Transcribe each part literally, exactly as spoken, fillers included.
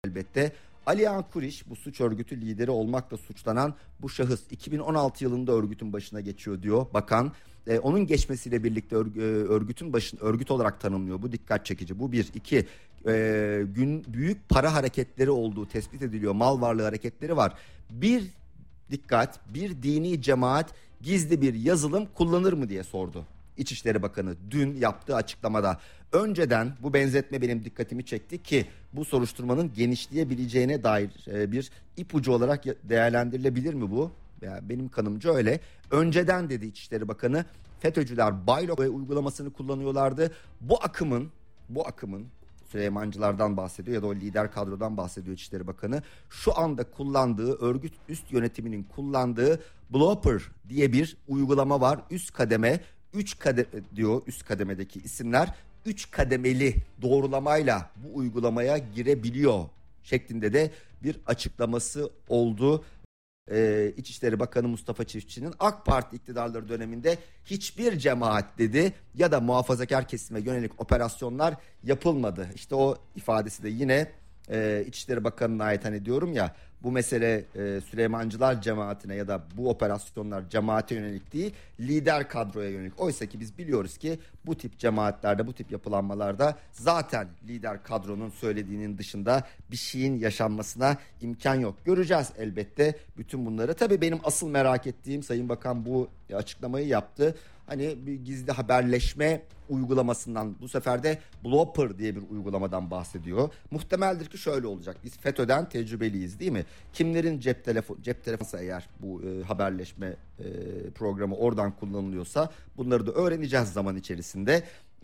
elbette. Alihan Kuriş, bu suç örgütü lideri olmakla suçlanan bu şahıs iki bin on altı yılında örgütün başına geçiyor diyor bakan. Ee, onun geçmesiyle birlikte örgü, örgütün başın örgüt olarak tanımlıyor. Bu dikkat çekici. Bu bir. iki e, gün büyük para hareketleri olduğu tespit ediliyor. Mal varlığı hareketleri var. Bir dikkat, bir dini cemaat gizli bir yazılım kullanır mı diye sordu İçişleri Bakanı dün yaptığı açıklamada. Önceden bu benzetme benim dikkatimi çekti ki bu soruşturmanın genişleyebileceğine dair bir ipucu olarak değerlendirilebilir mi bu? Yani benim kanımca öyle. Önceden dedi İçişleri Bakanı, FETÖ'cüler Baylok uygulamasını kullanıyorlardı. Bu akımın, bu akımın Süleymancılardan bahsediyor ya da o lider kadrodan bahsediyor İçişleri Bakanı. Şu anda kullandığı, örgüt üst yönetiminin kullandığı Blopper diye bir uygulama var. Üst kademe, üç kademe diyor üst kademedeki isimler. üç kademeli doğrulamayla bu uygulamaya girebiliyor şeklinde de bir açıklaması oldu. Ee, İçişleri Bakanı Mustafa Çiftçi'nin AK Parti iktidarları döneminde hiçbir cemaat dedi ya da muhafazakar kesime yönelik operasyonlar yapılmadı. İşte o ifadesi de yine e, İçişleri Bakanı'na ait, hani diyorum ya bu mesele e, Süleymancılar cemaatine ya da bu operasyonlar cemaate yönelik değil, lider kadroya yönelik. Oysa ki biz biliyoruz ki bu tip cemaatlerde, bu tip yapılanmalarda zaten lider kadronun söylediğinin dışında bir şeyin yaşanmasına imkan yok. Göreceğiz elbette bütün bunları. Tabii benim asıl merak ettiğim, Sayın Bakan bu açıklamayı yaptı. Hani bir gizli haberleşme uygulamasından, bu sefer de Blopper diye bir uygulamadan bahsediyor. Muhtemeldir ki şöyle olacak. Biz FETÖ'den tecrübeliyiz değil mi? Kimlerin cep telefon cep telefonsa eğer bu e, haberleşme e, programı oradan kullanılıyorsa bunları da öğreneceğiz zaman içerisinde.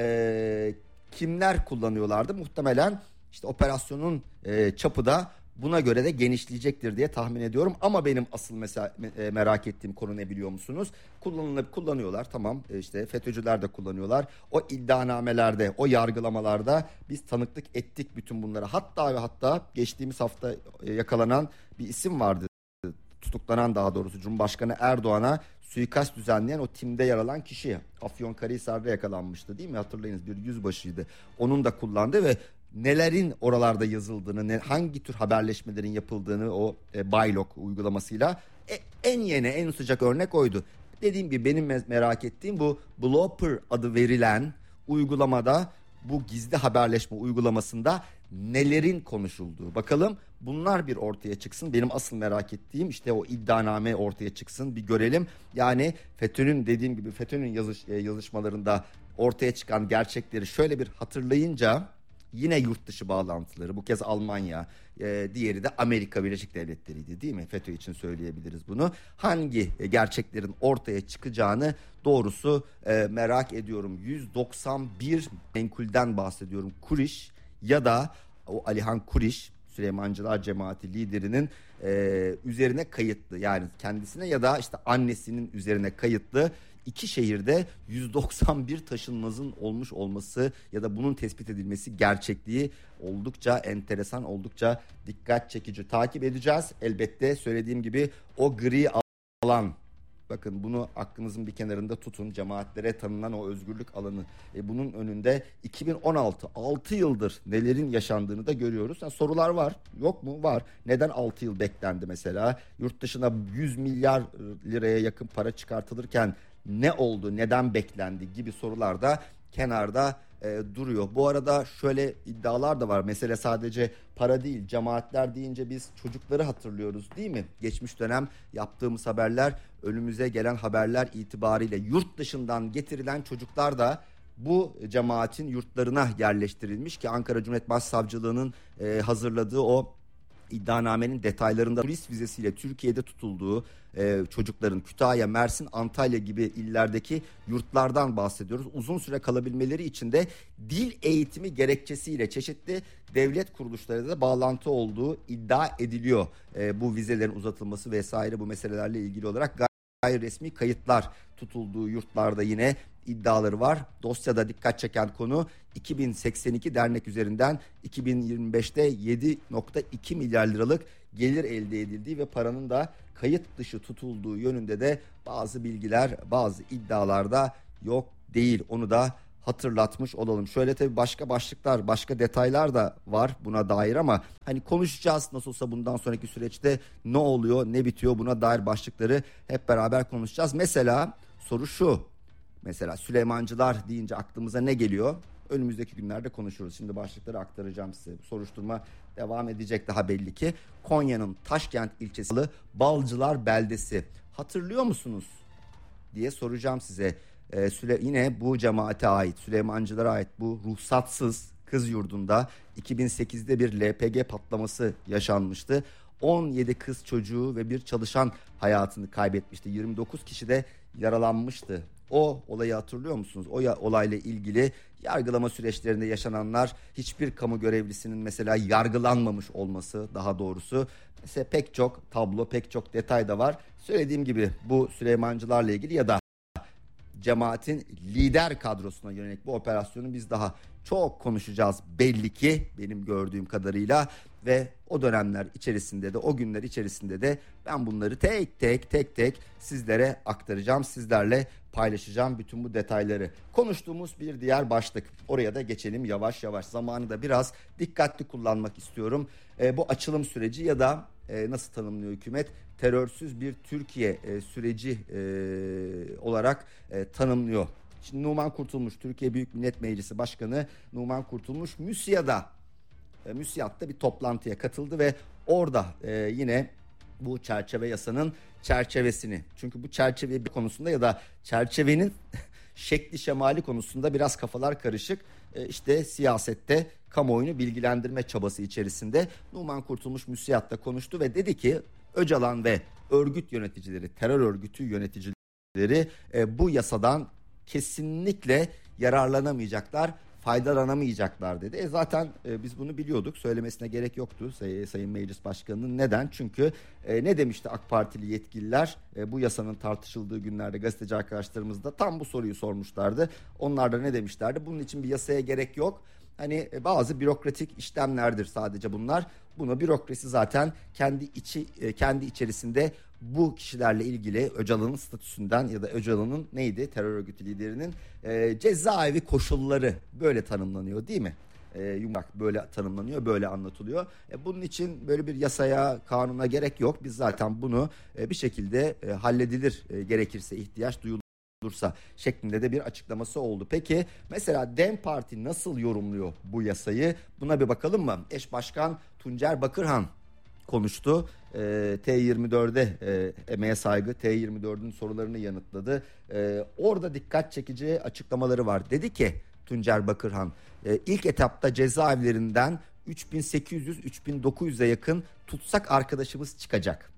E, kimler kullanıyorlardı? Muhtemelen işte operasyonun e, çapı da buna göre de genişleyecektir diye tahmin ediyorum. Ama benim asıl mesela merak ettiğim konu ne biliyor musunuz? Kullanılıp kullanıyorlar, tamam, işte FETÖ'cüler de kullanıyorlar. O iddianamelerde, o yargılamalarda biz tanıklık ettik bütün bunlara. Hatta ve hatta geçtiğimiz hafta yakalanan bir isim vardı. Tutuklanan, daha doğrusu Cumhurbaşkanı Erdoğan'a suikast düzenleyen o timde yer alan kişi Afyonkarahisar'da yakalanmıştı değil mi? Hatırlayınız, bir yüzbaşıydı. Onun da kullandı ve nelerin oralarda yazıldığını, ne, hangi tür haberleşmelerin yapıldığını o e, Baylok uygulamasıyla e, en yeni, en sıcak örnek oydu. Dediğim gibi benim merak ettiğim bu Blopper adı verilen uygulamada, bu gizli haberleşme uygulamasında nelerin konuşulduğu. Bakalım bunlar bir ortaya çıksın. Benim asıl merak ettiğim işte o iddianame ortaya çıksın, bir görelim. Yani FETÖ'nün, dediğim gibi FETÖ'nün yazış, yazışmalarında ortaya çıkan gerçekleri şöyle bir hatırlayınca, yine yurt dışı bağlantıları, bu kez Almanya, e, diğeri de Amerika Birleşik Devletleri'ydi değil mi? FETÖ için söyleyebiliriz bunu. Hangi e, gerçeklerin ortaya çıkacağını doğrusu e, merak ediyorum. yüz doksan bir menkulden bahsediyorum. Kuriş ya da o Alihan Kuriş, Süleymancılar Cemaati liderinin e, üzerine kayıtlı, yani kendisine ya da işte annesinin üzerine kayıtlı İki şehirde yüz doksan bir taşınmazın olmuş olması ya da bunun tespit edilmesi gerçekliği oldukça enteresan, oldukça dikkat çekici. Takip edeceğiz elbette, söylediğim gibi o gri alan. Bakın bunu aklınızın bir kenarında tutun. Cemaatlere tanınan o özgürlük alanı. E bunun önünde iki bin on altı, altı yıldır nelerin yaşandığını da görüyoruz. Yani sorular var. Yok mu? Var. Neden altı yıl beklendi mesela? Yurt dışına yüz milyar liraya yakın para çıkartılırken ne oldu, neden beklendi gibi sorular da kenarda e, duruyor. Bu arada şöyle iddialar da var. Mesele sadece para değil. Cemaatler deyince biz çocukları hatırlıyoruz değil mi? Geçmiş dönem yaptığımız haberler, önümüze gelen haberler itibariyle yurt dışından getirilen çocuklar da bu cemaatin yurtlarına yerleştirilmiş ki Ankara Cumhuriyet Başsavcılığı'nın e, hazırladığı o İddianamenin detaylarında turist vizesiyle Türkiye'de tutulduğu e, çocukların Kütahya, Mersin, Antalya gibi illerdeki yurtlardan bahsediyoruz. Uzun süre kalabilmeleri için de dil eğitimi gerekçesiyle çeşitli devlet kuruluşlarıyla da bağlantı olduğu iddia ediliyor. E, bu vizelerin uzatılması vesaire, bu meselelerle ilgili olarak gayri resmi kayıtlar tutulduğu yurtlarda yine iddiaları var. Dosyada dikkat çeken konu iki bin seksen iki dernek üzerinden iki bin yirmi beşte yedi virgül iki milyar liralık gelir elde edildiği ve paranın da kayıt dışı tutulduğu yönünde de bazı bilgiler, bazı iddialarda yok değil. Onu da hatırlatmış olalım. Şöyle tabii başka başlıklar, başka detaylar da var buna dair ama hani konuşacağız nasıl olsa bundan sonraki süreçte ne oluyor, ne bitiyor buna dair başlıkları hep beraber konuşacağız. Mesela soru şu. Mesela Süleymancılar deyince aklımıza ne geliyor? Önümüzdeki günlerde konuşuruz. Şimdi başlıkları aktaracağım size. Soruşturma devam edecek daha belli ki. Konya'nın Taşkent ilçesi Balcılar beldesi. Hatırlıyor musunuz diye soracağım size. Ee, Süle, yine bu cemaate ait, Süleymancılara ait bu ruhsatsız kız yurdunda iki bin sekizde bir L P G patlaması yaşanmıştı. on yedi kız çocuğu ve bir çalışan hayatını kaybetmişti. yirmi dokuz kişi de yaralanmıştı. O olayı hatırlıyor musunuz? O ya, olayla ilgili yargılama süreçlerinde yaşananlar, hiçbir kamu görevlisinin mesela yargılanmamış olması, daha doğrusu mesela pek çok tablo, pek çok detay da var. Söylediğim gibi bu Süleymancılarla ilgili ya da cemaatin lider kadrosuna yönelik bu operasyonu biz daha çok konuşacağız belli ki, benim gördüğüm kadarıyla. Ve o dönemler içerisinde de, o günler içerisinde de ben bunları tek tek tek tek sizlere aktaracağım, sizlerle paylaşacağım bütün bu detayları. Konuştuğumuz bir diğer başlık, oraya da geçelim yavaş yavaş. Zamanı da biraz dikkatli kullanmak istiyorum. E, bu açılım süreci ya da e, nasıl tanımlıyor hükümet? Terörsüz bir Türkiye e, süreci e, olarak e, tanımlıyor. Şimdi Numan Kurtulmuş, Türkiye Büyük Millet Meclisi Başkanı Numan Kurtulmuş MÜSİAD'a, e, MÜSİAD'da bir toplantıya katıldı ve orada e, yine bu çerçeve yasanın çerçevesini, çünkü bu çerçeve konusunda ya da çerçevenin şekli şemali konusunda biraz kafalar karışık. E, işte siyasette kamuoyunu bilgilendirme çabası içerisinde Numan Kurtulmuş MÜSİAD'da konuştu ve dedi ki Öcalan ve örgüt yöneticileri, terör örgütü yöneticileri e, bu yasadan kesinlikle yararlanamayacaklar, faydalanamayacaklar dedi. E zaten e, biz bunu biliyorduk. Söylemesine gerek yoktu say- Sayın Meclis Başkanı'nın. Neden? Çünkü e, ne demişti AK Partili yetkililer? E, bu yasanın tartışıldığı günlerde gazeteci arkadaşlarımız da tam bu soruyu sormuşlardı. Onlar da ne demişlerdi? Bunun için bir yasaya gerek yok. Hani e, bazı bürokratik işlemlerdir sadece bunlar. Buna bürokrasi zaten kendi içi e, kendi içerisinde bu kişilerle ilgili Öcalan'ın statüsünden ya da Öcalan'ın neydi, terör örgütü liderinin e, cezaevi koşulları böyle tanımlanıyor değil mi? E, yumuşak böyle tanımlanıyor, böyle anlatılıyor. E, bunun için böyle bir yasaya, kanuna gerek yok. Biz zaten bunu e, bir şekilde e, halledilir, e, gerekirse ihtiyaç duyulur olursa şeklinde de bir açıklaması oldu. Peki mesela DEM Parti nasıl yorumluyor bu yasayı? Buna bir bakalım mı? Eş Başkan Tuncer Bakırhan konuştu. E, T yirmi dörde e, emeğe saygı, T yirmi dördün sorularını yanıtladı. E, orada dikkat çekici açıklamaları var. Dedi ki Tuncer Bakırhan, e, ilk etapta cezaevlerinden üç bin sekiz yüz üç bin dokuz yüze yakın tutsak arkadaşımız çıkacak.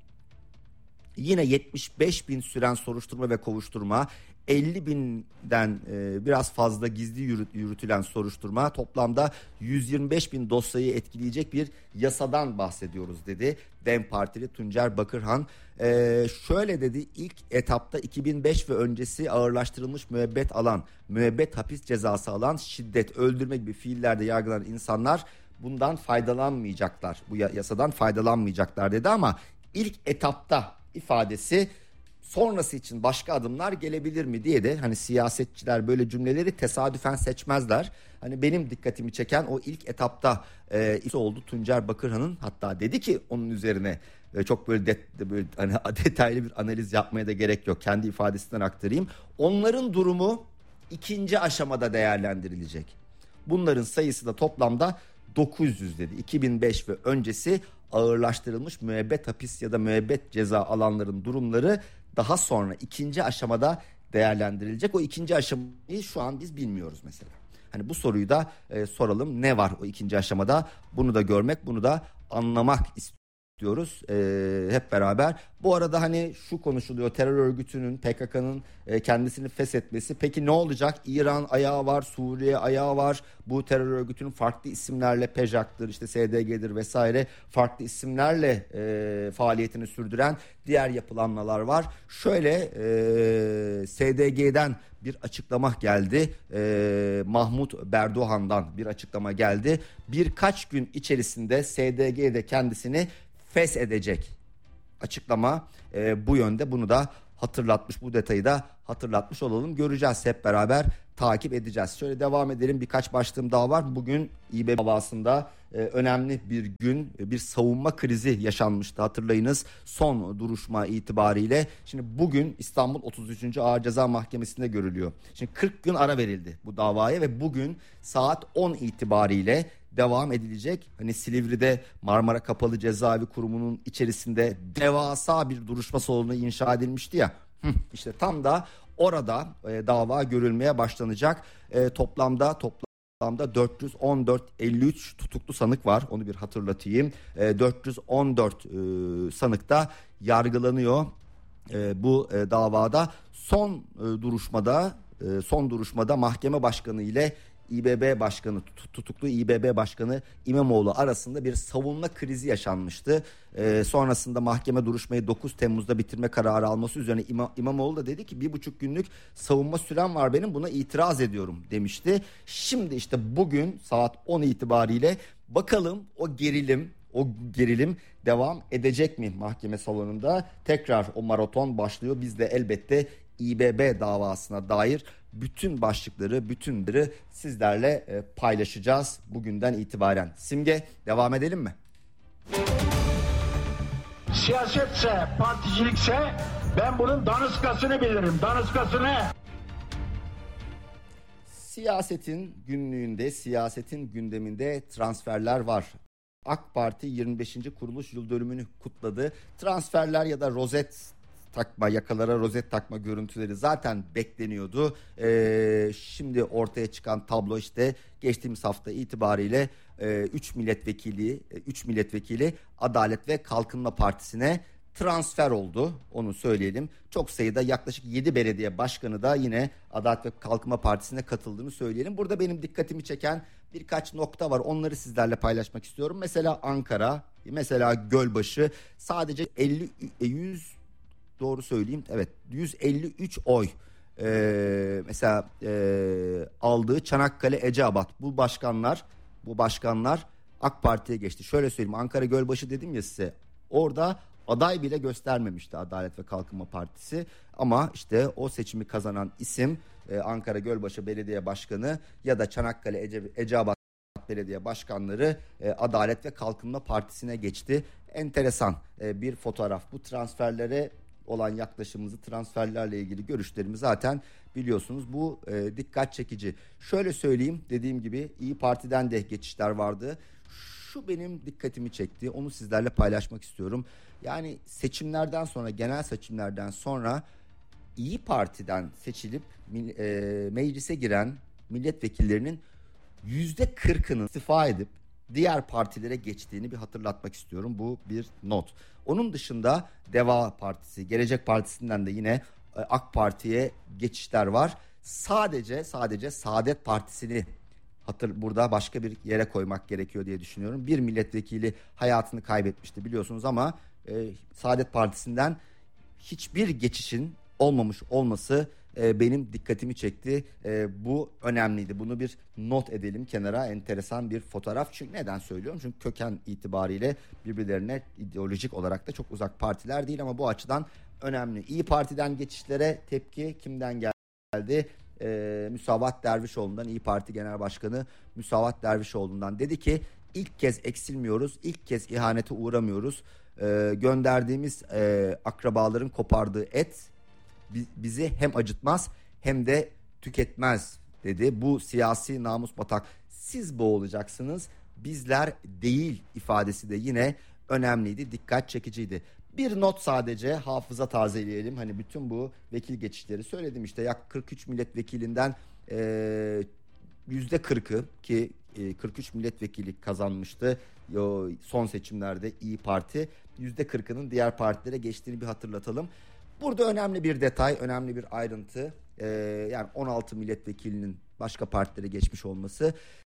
Yine yetmiş beş bin süren soruşturma ve kovuşturma, elli binden e, biraz fazla gizli yürüt, yürütülen soruşturma, toplamda yüz yirmi beş bin dosyayı etkileyecek bir yasadan bahsediyoruz dedi DEM Partili Tuncer Bakırhan. E, şöyle dedi, ilk etapta iki bin beş ve öncesi ağırlaştırılmış müebbet alan, müebbet hapis cezası alan, şiddet, öldürme gibi fiillerde yargılanan insanlar bundan faydalanmayacaklar, bu yasadan faydalanmayacaklar dedi ama ilk etapta ifadesi sonrası için başka adımlar gelebilir mi diye de, hani siyasetçiler böyle cümleleri tesadüfen seçmezler. Hani benim dikkatimi çeken o ilk etapta e, oldu Tuncer Bakırhan'ın, hatta dedi ki onun üzerine e, çok böyle, de, böyle hani detaylı bir analiz yapmaya da gerek yok, kendi ifadesinden aktarayım. Onların durumu ikinci aşamada değerlendirilecek. Bunların sayısı da toplamda dokuz yüz dedi. iki bin beş ve öncesi ağırlaştırılmış müebbet hapis ya da müebbet ceza alanların durumları daha sonra ikinci aşamada değerlendirilecek. O ikinci aşamayı şu an biz bilmiyoruz mesela. Hani bu soruyu da e, soralım, ne var o ikinci aşamada? Bunu da görmek, bunu da anlamak istiyoruz e, hep beraber. Bu arada hani şu konuşuluyor, terör örgütünün, P K K'nın e, kendisini feshetmesi. Peki ne olacak? İran ayağı var, Suriye ayağı var. Bu terör örgütünün farklı isimlerle, P E J K'tır, işte S D G'dir vesaire, farklı isimlerle e, faaliyetini sürdüren diğer yapılanmalar var. Şöyle e, S D G'den bir açıklama geldi. E, Mahmut Berdoğan'dan bir açıklama geldi. Birkaç gün içerisinde S D G'de kendisini feshedecek. Açıklama e, bu yönde, bunu da hatırlatmış. Bu detayı da hatırlatmış olalım. Göreceğiz, hep beraber takip edeceğiz. Şöyle devam edelim. Birkaç başlığım daha var. Bugün İBB davasında e, önemli bir gün, bir savunma krizi yaşanmıştı. Hatırlayınız, son duruşma itibariyle. Şimdi bugün İstanbul otuz üçüncü Ağır Ceza Mahkemesi'nde görülüyor. Şimdi kırk gün ara verildi bu davaya ve bugün saat on itibariyle devam edilecek. Hani Silivri'de Marmara Kapalı Cezaevi Kurumu'nun içerisinde devasa bir duruşma salonu inşa edilmişti ya. İşte tam da orada e, dava görülmeye başlanacak. E, toplamda toplamda dört yüz on dört elli üç tutuklu sanık var. Onu bir hatırlatayım. E, dört yüz on dört e, sanık da yargılanıyor e, bu e, davada. Son e, duruşmada e, son duruşmada mahkeme başkanı ile İBB Başkanı, tutuklu İBB Başkanı İmamoğlu arasında bir savunma krizi yaşanmıştı. Ee, sonrasında mahkeme duruşmayı dokuz Temmuz'da bitirme kararı alması üzerine İmam, İmamoğlu da dedi ki bir buçuk günlük savunma sürem var benim, buna itiraz ediyorum demişti. Şimdi işte bugün saat on itibariyle bakalım o gerilim o gerilim devam edecek mi mahkeme salonunda? Tekrar o maraton başlıyor. Biz de elbette İBB davasına dair bütün başlıkları, bütünleri sizlerle paylaşacağız bugünden itibaren. Simge, devam edelim mi? Siyasetse, particilikse ben bunun danışkasını bilirim, danışkasını. Siyasetin günlüğünde, siyasetin gündeminde transferler var. AK Parti yirmi beşinci kuruluş yıl dönümünü kutladı. Transferler ya da rozet takma, yakalara rozet takma görüntüleri zaten bekleniyordu. Ee, şimdi ortaya çıkan tablo işte geçtiğimiz hafta itibariyle üç milletvekili üç milletvekili Adalet ve Kalkınma Partisi'ne transfer oldu. Onu söyleyelim. Çok sayıda, yaklaşık yedi belediye başkanı da yine Adalet ve Kalkınma Partisi'ne katıldığını söyleyelim. Burada benim dikkatimi çeken birkaç nokta var. Onları sizlerle paylaşmak istiyorum. Mesela Ankara, mesela Gölbaşı sadece elli yüz doğru söyleyeyim. Evet, yüz elli üç oy ee, mesela ee, aldığı Çanakkale, Eceabat, bu başkanlar bu başkanlar AK Parti'ye geçti. Şöyle söyleyeyim, Ankara Gölbaşı dedim ya size, orada aday bile göstermemişti Adalet ve Kalkınma Partisi, ama işte o seçimi kazanan isim e, Ankara Gölbaşı Belediye Başkanı ya da Çanakkale Ece, Eceabat Belediye Başkanları e, Adalet ve Kalkınma Partisi'ne geçti. Enteresan e, bir fotoğraf. Bu transferlere olan yaklaşımımızı, transferlerle ilgili görüşlerimi zaten biliyorsunuz. Bu e, dikkat çekici. Şöyle söyleyeyim, dediğim gibi İyi Parti'den de geçişler vardı. Şu benim dikkatimi çekti. Onu sizlerle paylaşmak istiyorum. Yani seçimlerden sonra, genel seçimlerden sonra İyi Parti'den seçilip e, meclise giren milletvekillerinin yüzde kırkının istifa edip diğer partilere geçtiğini bir hatırlatmak istiyorum. Bu bir not. Onun dışında Deva Partisi, Gelecek Partisi'nden de yine AK Parti'ye geçişler var. Sadece sadece Saadet Partisi'ni hatır burada başka bir yere koymak gerekiyor diye düşünüyorum. Bir milletvekili hayatını kaybetmişti biliyorsunuz, ama e, Saadet Partisi'nden hiçbir geçişin olmamış olması e, benim dikkatimi çekti. E, bu önemliydi. Bunu bir not edelim kenara. Enteresan bir fotoğraf. Çünkü neden söylüyorum? Çünkü köken itibariyle birbirlerine ideolojik olarak da çok uzak partiler değil, ama bu açıdan önemli. İyi Parti'den geçişlere tepki kimden geldi? Ee, Müsavat Dervişoğlu'ndan, İyi Parti Genel Başkanı Müsavat Dervişoğlu'ndan dedi ki ilk kez eksilmiyoruz, ilk kez ihanete uğramıyoruz. Ee, gönderdiğimiz e, akrabaların kopardığı et bizi hem acıtmaz hem de tüketmez dedi. Bu siyasi namus batak. Siz boğulacaksınız, bizler değil ifadesi de yine önemliydi, dikkat çekiciydi. Bir not sadece, hafıza tazeleyelim. Hani bütün bu vekil geçişleri söyledim işte. Yak kırk üç milletvekilinden e, yüzde kırkı ki e, kırk üç milletvekili kazanmıştı Yo, son seçimlerde İyi Parti. yüzde kırkının diğer partilere geçtiğini bir hatırlatalım. Burada önemli bir detay, önemli bir ayrıntı. E, yani on altı milletvekilinin başka partilere geçmiş olması.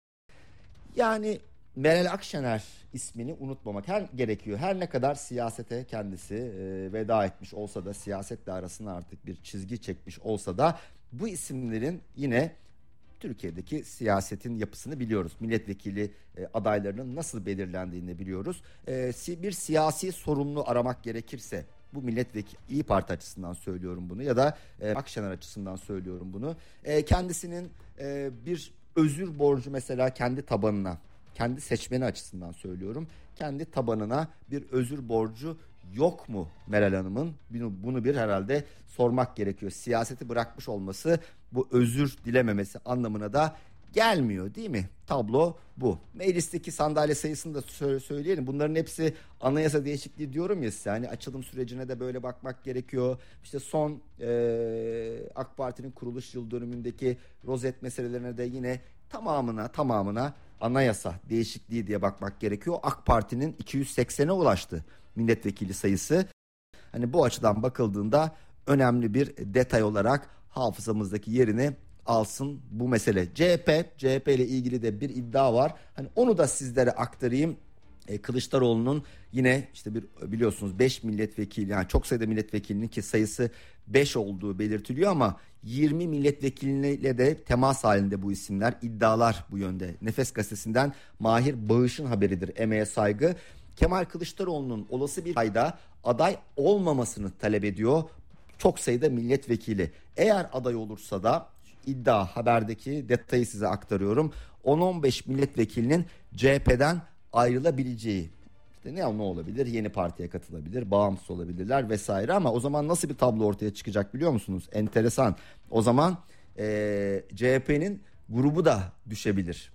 Yani Meral Akşener ismini unutmamak her gerekiyor. Her ne kadar siyasete kendisi e, veda etmiş olsa da, siyasetle arasına artık bir çizgi çekmiş olsa da, bu isimlerin yine Türkiye'deki siyasetin yapısını biliyoruz. Milletvekili e, adaylarının nasıl belirlendiğini biliyoruz. E, bir siyasi sorumlu aramak gerekirse bu milletvekili, İYİ Parti açısından söylüyorum bunu ya da e, Akşener açısından söylüyorum bunu. E, kendisinin e, bir özür borcu mesela kendi tabanına, kendi seçmeni açısından söylüyorum. Kendi tabanına bir özür borcu yok mu Meral Hanım'ın? Bunu, bunu bir herhalde sormak gerekiyor. Siyaseti bırakmış olması bu özür dilememesi anlamına da gelmiyor değil mi? Tablo bu. Meclisteki sandalye sayısını da söyleyelim. Bunların hepsi anayasa değişikliği diyorum ya size. Hani açılım sürecine de böyle bakmak gerekiyor. İşte son e, AK Parti'nin kuruluş yıl dönümündeki rozet meselelerine de yine tamamına tamamına anayasa değişikliği diye bakmak gerekiyor. AK Parti'nin iki yüz seksene ulaştı milletvekili sayısı. Hani bu açıdan bakıldığında önemli bir detay olarak hafızamızdaki yerini alsın bu mesele. C H P, C H P ile ilgili de bir iddia var. Hani onu da sizlere aktarayım. E, Kılıçdaroğlu'nun yine işte bir biliyorsunuz beş milletvekili, yani çok sayıda milletvekilinin ki sayısı beş olduğu belirtiliyor ama yirmi milletvekiliyle de temas halinde bu isimler, iddialar bu yönde. Nefes Gazetesi'nden Mahir Bağış'ın haberidir. Emeğe saygı. Kemal Kılıçdaroğlu'nun olası bir ayda aday olmamasını talep ediyor çok sayıda milletvekili. Eğer aday olursa da iddia, haberdeki detayı size aktarıyorum. on on beş milletvekilinin C H P'den ayrılabileceği. İşte ne, ne olabilir? Yeni partiye katılabilir, bağımsız olabilirler vesaire, ama o zaman nasıl bir tablo ortaya çıkacak biliyor musunuz? Enteresan. O zaman e, C H P'nin grubu da düşebilir.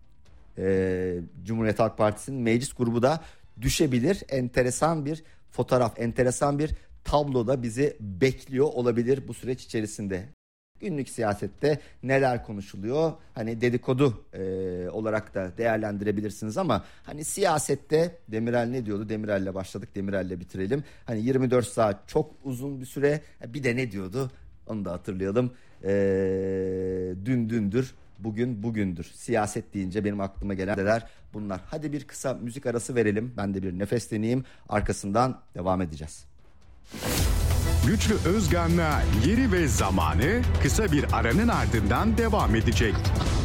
E, Cumhuriyet Halk Partisi'nin meclis grubu da düşebilir. Enteresan bir fotoğraf, enteresan bir tablo da bizi bekliyor olabilir bu süreç içerisinde. Günlük siyasette neler konuşuluyor? Hani dedikodu e, olarak da değerlendirebilirsiniz ama hani siyasette Demirel ne diyordu? Demirel'le başladık, Demirel'le bitirelim. Hani yirmi dört saat çok uzun bir süre. Bir de ne diyordu? Onu da hatırlayalım. E, dün dündür, bugün bugündür. Siyaset deyince benim aklıma gelenler bunlar. Hadi bir kısa müzik arası verelim. Ben de bir nefesleneyim. Arkasından devam edeceğiz. Güçlü Özgan'la Yeri ve Zamanı kısa bir aranın ardından devam edecek.